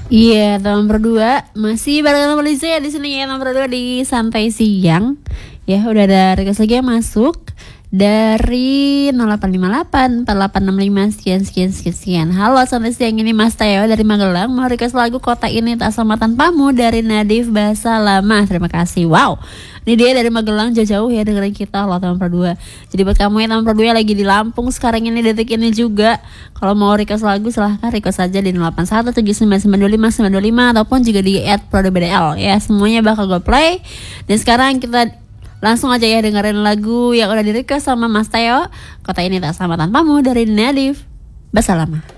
Iya, teman berdua masih bareng sama Lisa ya di sini ya, teman berdua di Santai Siang. Ya, udah ada request lagi yang masuk dari 0858 4865 sekian sekian sekian sekian. Halo, Santai Siang, ini Mas Teo dari Magelang mau request lagu Kota Ini Tak Sama Tanpamu dari Nadif Bahasa Lama. Terima kasih. Wow. Ini dia dari Magelang jauh-jauh ya dengerin kita loh teman berdua. Jadi buat kamu ya teman berdua lagi di Lampung sekarang ini detik ini juga, kalau mau request lagu silahkan request aja di 0817992525 ataupun juga di @prodbdl ya. Semuanya bakal gue play. Dan sekarang kita langsung aja ya dengerin lagu yang udah di request sama Mas Teo, Kota Ini Tak Sama Tanpamu dari Nadif Bahasa Lama.